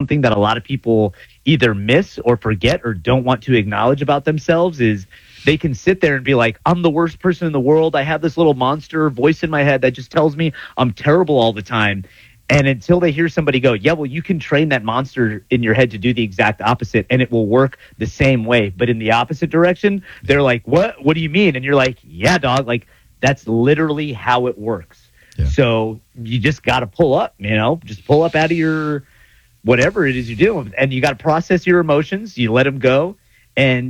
something that a lot of people either miss or forget or don't want to acknowledge about themselves is they can sit there and be like, I'm the worst person in the world. I have this little monster voice in my head that just tells me I'm terrible all the time. And until they hear somebody go, yeah, well, you can train that monster in your head to do the exact opposite and it will work the same way, but in the opposite direction, they're like, what? What do you mean? And you're like, yeah, dog, like that's literally how it works. Yeah. So you just got to pull up, just pull up out of your whatever it is you're doing. And you got to process your emotions. You let them go. And,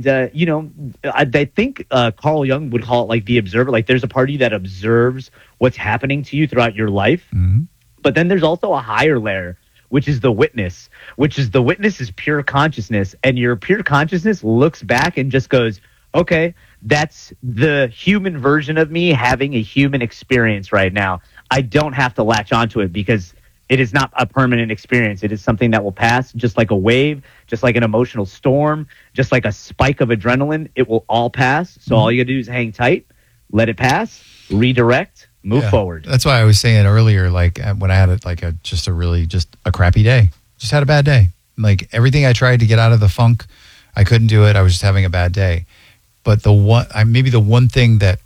I think Carl Jung would call it like the observer. Like there's a part of you that observes what's happening to you throughout your life. Mm-hmm. But then there's also a higher layer, which is the witness, is pure consciousness. And your pure consciousness looks back and just goes, okay, that's the human version of me having a human experience right now. I don't have to latch onto it because it is not a permanent experience. It is something that will pass just like a wave, just like an emotional storm, just like a spike of adrenaline. It will all pass. So all you got to do is hang tight, let it pass, redirect. Move forward. That's why I was saying earlier, like when I had a crappy day, just had a bad day. Like everything I tried to get out of the funk, I couldn't do it. I was just having a bad day. But the one thing that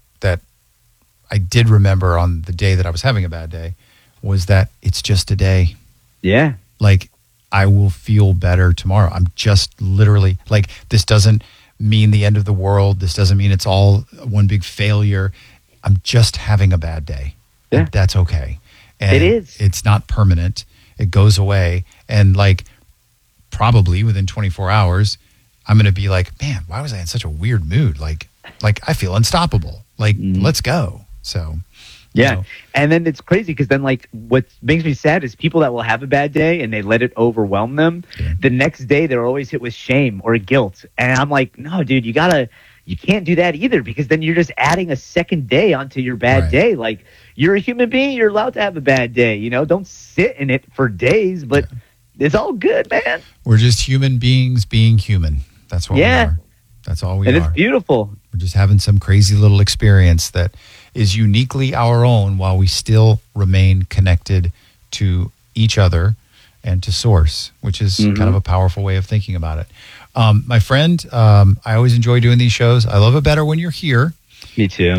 I did remember on the day that I was having a bad day was that it's just a day. Yeah. Like I will feel better tomorrow. I'm just literally like, this doesn't mean the end of the world. This doesn't mean it's all one big failure. I'm just having a bad day. Yeah. That's okay. And it is. It's not permanent. It goes away. And like probably within 24 hours, I'm going to be like, man, why was I in such a weird mood? Like I feel unstoppable. Like, let's go. So, yeah. And then it's crazy because then like what makes me sad is people that will have a bad day and they let it overwhelm them. Yeah. The next day they're always hit with shame or guilt. And I'm like, no, dude, you can't do that either because then you're just adding a second day onto your bad day. Like you're a human being. You're allowed to have a bad day. Don't sit in it for days, but it's all good, man. We're just human beings being human. That's what we are. That's all we are. And it's beautiful. We're just having some crazy little experience that is uniquely our own while we still remain connected to each other and to source, which is kind of a powerful way of thinking about it. My friend, I always enjoy doing these shows. I love it better when you're here. Me too.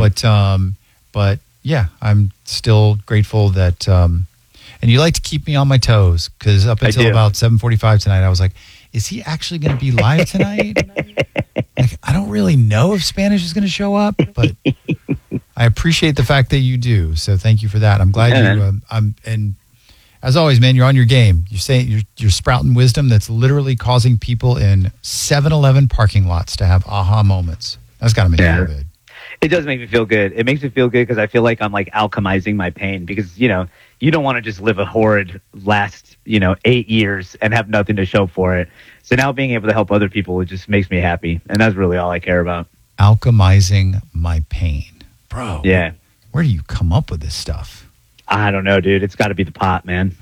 But yeah, I'm still grateful that, and you like to keep me on my toes because up until about 7:45 tonight, I was like, is he actually going to be live tonight? Like, I don't really know if Spanish is going to show up, but I appreciate the fact that you do. So thank you for that. I'm glad and as always, man, you're on your game. You're saying you're sprouting wisdom that's literally causing people in 7-Eleven parking lots to have aha moments. That's got to make you feel good. It does make me feel good. It makes me feel good because I feel like I'm like alchemizing my pain because, you don't want to just live a horrid last, 8 years and have nothing to show for it. So now being able to help other people, it just makes me happy. And that's really all I care about. Alchemizing my pain. Bro. Yeah. Where do you come up with this stuff? I don't know, dude. It's got to be the pot, man.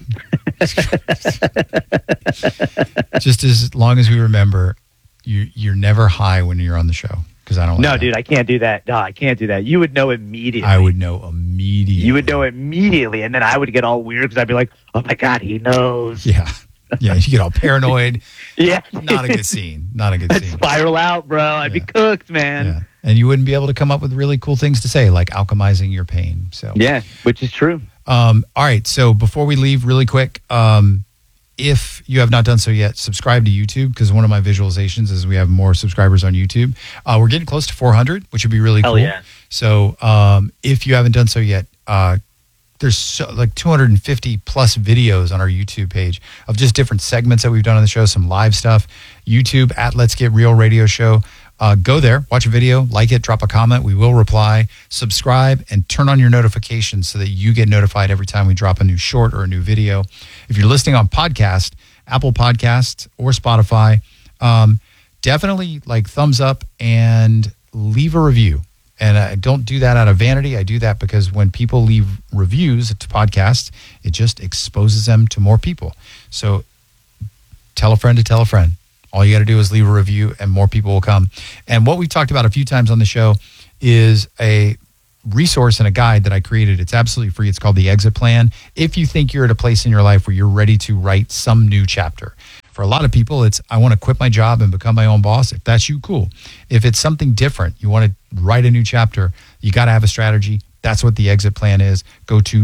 Just as long as we remember, you're never high when you're on the show. I don't. No, dude, I can't do that. No, I can't do that. You would know immediately. I would know immediately. You would know immediately, and then I would get all weird because I'd be like, "Oh my god, he knows." Yeah, you get all paranoid. Yeah, not a good scene. Not a good scene. Spiral out, bro. I'd be cooked, man. Yeah. And you wouldn't be able to come up with really cool things to say, like alchemizing your pain. So yeah, which is true. All right. So before we leave, really quick. If you have not done so yet, subscribe to YouTube because one of my visualizations is we have more subscribers on YouTube. We're getting close to 400, which would be really cool. Yeah. So if you haven't done so yet, there's like 250 plus videos on our YouTube page of just different segments that we've done on the show, some live stuff. YouTube at Let's Get Real Radio Show. Go there, watch a video, like it, drop a comment. We will reply. Subscribe and turn on your notifications so that you get notified every time we drop a new short or a new video. If you're listening on podcast, Apple Podcasts or Spotify, definitely like thumbs up and leave a review. And I don't do that out of vanity. I do that because when people leave reviews to podcasts, it just exposes them to more people. So tell a friend to tell a friend. All you got to do is leave a review and more people will come. And what we've talked about a few times on the show is a resource and a guide that I created. It's absolutely free. It's called The Exit Plan. If you think you're at a place in your life where you're ready to write some new chapter, For a lot of people, it's I want to quit my job and become my own boss. If that's you, cool. If it's something different, you want to write a new chapter, you got to have a strategy. That's what the exit plan is. Go to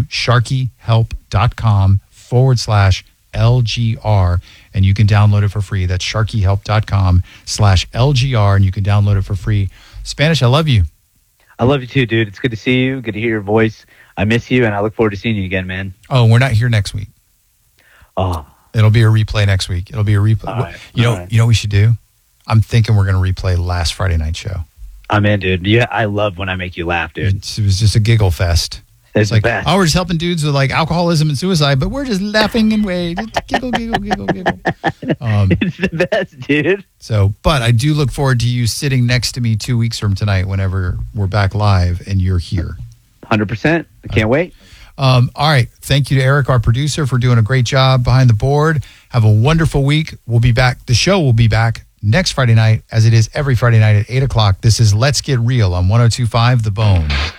sharkyhelp.com/LGR and you can download it for free. That's sharkyhelp.com/LGR and you can download it for free. Spanish, I love you. I love you too, dude. It's good to see you. Good to hear your voice. I miss you, and I look forward to seeing you again, man. Oh, we're not here next week. Oh, it'll be a replay next week. It'll be a replay. All right. You know what we should do? I'm thinking we're going to replay last Friday night show. I'm in, dude. Yeah, I love when I make you laugh, dude. It was just a giggle fest. It's like, the best. oh, we're just helping dudes with like alcoholism and suicide, but we're just laughing and just giggle, giggle, giggle, giggle. It's the best, dude. So, but I do look forward to you sitting next to me 2 weeks from tonight whenever we're back live and you're here. 100%. I can't wait. All right. Thank you to Eric, our producer, for doing a great job behind the board. Have a wonderful week. We'll be back. The show will be back next Friday night, as it is every Friday night at 8 o'clock. This is Let's Get Real on 102.5 The Bone.